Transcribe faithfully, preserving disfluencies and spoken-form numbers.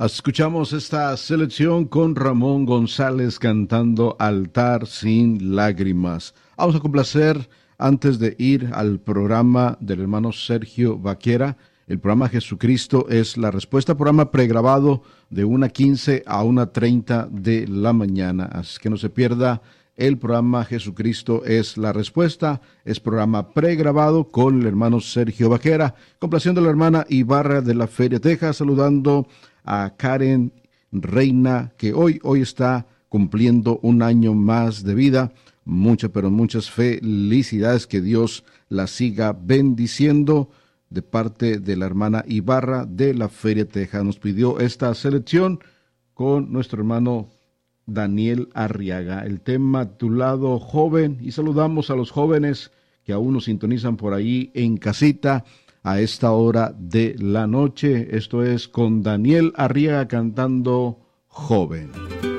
Escuchamos esta selección con Ramón González cantando Altar sin lágrimas. Vamos a complacer, antes de ir al programa del hermano Sergio Vaquera, el programa Jesucristo es la respuesta, programa pregrabado de una quince a una treinta de la mañana. Así que no se pierda el programa Jesucristo es la respuesta. Es programa pregrabado con el hermano Sergio Vaquera, complaciendo a la hermana Ibarra de la Feria Texas, saludando a Karen Reina, que hoy, hoy está cumpliendo un año más de vida. Muchas, pero muchas felicidades, que Dios la siga bendiciendo, de parte de la hermana Ibarra de la Feria Texas. Nos pidió esta selección con nuestro hermano Daniel Arriaga, el tema Tu lado joven, y saludamos a los jóvenes que aún nos sintonizan por ahí en casita a esta hora de la noche. Esto es con Daniel Arriaga cantando Joven.